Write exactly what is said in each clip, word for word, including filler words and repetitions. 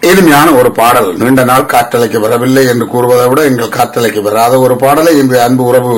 எளிமையான ஒரு பாடல். நீண்ட நாள் காற்றலைக்கு வரவில்லை என்று கூறுவதை விட எங்கள் காற்றலைக்கு வராத ஒரு பாடலை இன்று அன்பு உறவு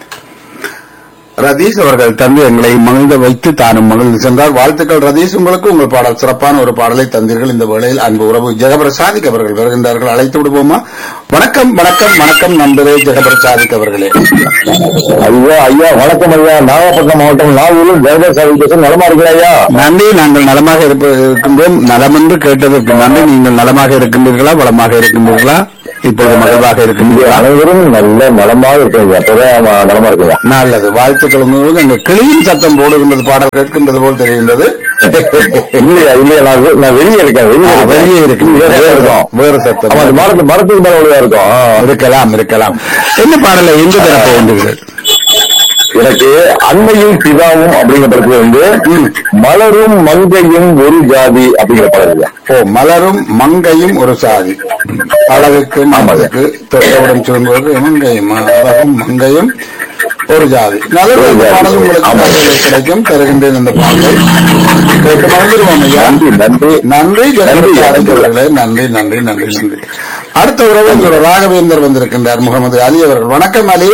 ரதீஷ் அவர்கள் தந்து எங்களை மகிழ்ந்த வைத்து தானும் மகிழ்ந்து சென்றார். வாழ்த்துக்கள் ரதீஷ், உங்களுக்கு உங்கள் பாடல் சிறப்பான ஒரு பாடலை தந்தீர்கள். இந்த வேளையில் அன்பு உறவு ஜெகபிரசாதிக் அவர்கள் வருகின்றார்கள். அழைத்து விடுவோமா? வணக்கம் வணக்கம் வணக்கம் நண்பரே ஜெகபிரசாதிக் அவர்களே. ஐயா ஐயா வணக்கம் ஐயா. நாகப்பட்டினம் மாவட்டம் நாகூரில் ஜெகபிரசாதிக் நலமா இருக்கிறாயா? நன்றி, நாங்கள் நலமாக இருக்கின்றோம். நலம் என்று கேட்டதற்கு நன்றி. நீங்கள் நலமாக இருக்கின்றீர்களா? வளமாக இருக்கின்றீர்களா? இப்போது மகிழ்வாக இருக்கின்றீர்களா? அனைவரும் நல்ல நலமாக இருக்கிறீங்க. அப்பதான் நலமா இருக்குங்க. நல்லது, வாழ்த்துக்கள். எங்க கிளியின் சத்தம் போடுகின்றது, பாடல் கேட்கின்றது போல் தெரிகின்றது. இல்லையா இல்லையா, நான் வெளியே இருக்கேன். வெளியே இருக்கு, வேறு சத்தம். மரத்து மரத்துக்கு மேல ஒழுங்கா இருக்கும். இருக்கலாம் இருக்கலாம். என்ன பாடலை எங்கு தரப்ப வேண்டுகிறீர்கள்? எனக்கு அன்னையும் பிதாவும் அப்படிங்கிற படத்துல வந்து மலரும் மங்கையும் ஒரு ஜாதி அப்படிங்கிற படம். ஓ, மலரும் மங்கையும் ஒரு சாதி. அழகுக்கு மமதுக்கு தொட்டவுடன் சொல்வது மங்கையும் அழகும் மங்கையும் ஒரு ஜாதி. நல்ல பாடல் உங்களுக்கு கிடைக்கும். தருகின்றேன் அந்த பாடலை கேட்டு மறந்துடுவோம் ஐயா. நன்றி நன்றி நன்றி நன்றி நன்றி நன்றி நன்றி. அடுத்த உறவு எங்களோட ராகவேந்தர் வந்திருக்கின்றார், முகமது அலி அவர்கள். வணக்கம் அலி.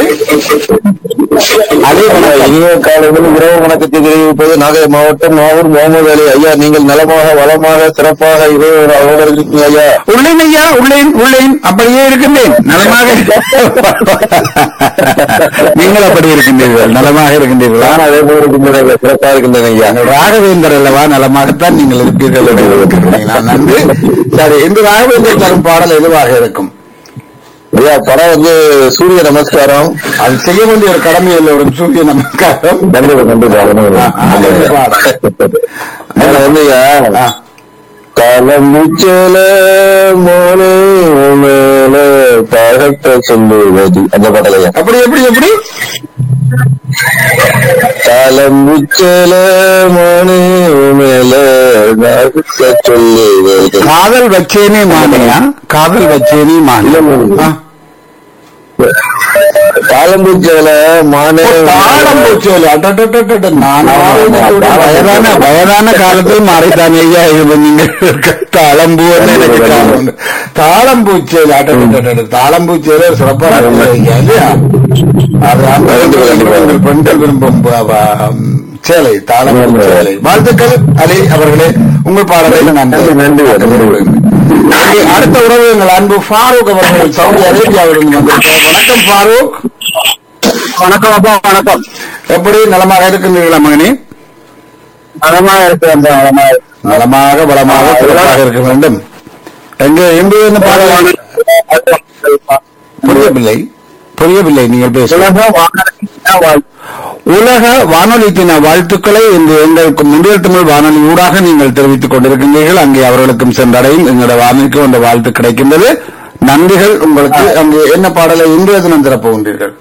அதே இனிய காலையில் இரவு வணக்கத்தை தெரிவிப்பது நாகை மாவட்டம் நாகூர் முகமது அலி. ஐயா, நீங்கள் நலமாக வளமாக சிறப்பாக இறைவர் அவர்கள் இருக்கீங்க ஐயா. உள்ளேன் ஐயா, உள்ளேன் உள்ளேன் அப்படியே இருக்கின்றேன் நலமாக. நீங்கள் அப்படி இருக்கின்றீர்கள், நலமாக இருக்கின்றீர்கள். நான் அதே போல இருக்கின்றேன், சிறப்பாக இருக்கின்றேன் ஐயா. ராகவேந்தர் அல்லவா, நலமாகத்தான் நீங்கள் இருப்பீர்கள். நான் நன்றி. சரி, இந்த ராகவேந்தர் தரும் பாடல் எதுவாக இருக்கும் ஐயா? படம் வந்து சூரிய நமஸ்காரம். அது செய்ய வேண்டிய ஒரு கடமை இல்லை, ஒரு சூரிய நமஸ்காரம். கண்டிப்பா கண்டிப்பா. வந்து காலமுச்சல மோனே மேல பகட்ட சொல்லுவது அந்த பாடலையா? அப்படி எப்படி எப்படி? காலமுச்சல மோனே மேல பகட்ட சொல்லுவது. காதல் வச்சேனே மானையா? காதல் வச்சேனே மானியா? தாளம்பூச்சேல மானே தாளம்பூச்சேல வயதான வயதான காலத்தில் மாறித்தானே ஐயா இது. நீங்க தாளம்பூ தாளம்பூச்சேல தாளம்பூச்சேல சிறப்பான இல்லையா? அது பெண்கள் விரும்பும் சேலை, தாளம்பூ சேலை. வாழ்த்துக்கள் அலி அவர்களே, உங்கள் பாடலை நன்றி நன்றி. அடுத்த உறவு எங்கள் அன்பு ஃபாரூக் அவர்கள் சவுதி அரேபியாவிலிருந்து வந்திருக்கிறார். வணக்கம் ஃபாரூக். வணக்கம் அப்பா. வணக்கம். எப்படி நலமாக இருக்கின்றீர்களா மகனே? நலமாக இருக்கிறேன். நலமாக வளமாக சிறப்பாக இருக்க வேண்டும். எங்கே எங்கு என்ன பாடல்? புரியவில்லை புரியவில்லை நீங்கள் பேச. உலக வானொலி தின வாழ்த்துக்களை இன்று எங்களுக்கு முன்னில் தமிழ் வானொலி ஊடாக நீங்கள் தெரிவித்துக் கொண்டிருக்கின்றீர்கள். அங்கே அவர்களுக்கும் சென்றடையும் எங்களுடைய வானொலிக்கும் அந்த வாழ்த்து கிடைக்கின்றது. நன்றிகள் உங்களுக்கு. அங்கே என்ன பாடலை இன்றைய தினம் திறப்புகின்றீர்கள்?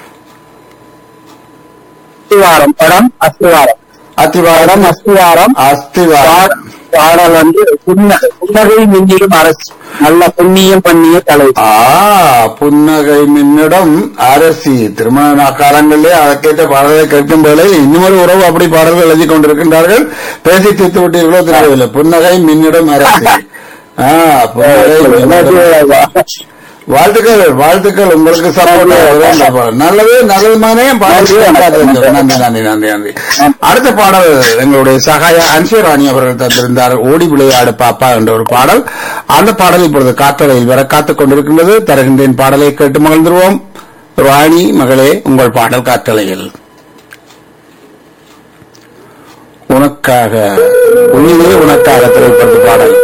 அஸ்திவாரம் படம். அஸ்திவாரம் அத்திவாரம் அஸ்திவாரம் அஸ்திவாரம் பாடல் வந்து புன்னகை மின்னிடும் அரசு. நல்ல புண்ணியம் பண்ணிய தலை. ஆ புன்னகை மின்னிடம் அரசி. திருமண காலங்களிலே அதை கேட்ட பாடலை கேட்கும் போல இன்னொரு உறவு அப்படி பாடல்கள் எழுதி கொண்டிருக்கின்றார்கள். பேசி தீர்த்து விட்டீர்களோ தெரியவில்லை. புன்னகை மின்னிடம் அரசி. ஆஹ் வாழ்த்துக்கள் வாழ்த்துக்கள். உங்களுக்கு சப்போர்ட். நல்லது நல்லதுமானே பாடல். நன்றி நன்றி நன்றி நன்றி. அடுத்த பாடல் எங்களுடைய சகாய அன்ஷராணி அவர்கள் தந்திருந்தார், ஓடி விளையாடு பாப்பா என்ற ஒரு பாடல். அந்த பாடல் இப்பொழுது காற்றலையில் வர காத்துக் கொண்டிருக்கின்றது. தருகின்றேன் பாடலை கேட்டு மகிழ்ந்துருவோம். ராணி மகளே, உங்கள் பாடல் காற்றலையில். உனக்காக உன்னிலே உனக்காக திரைப்பட பாடல்.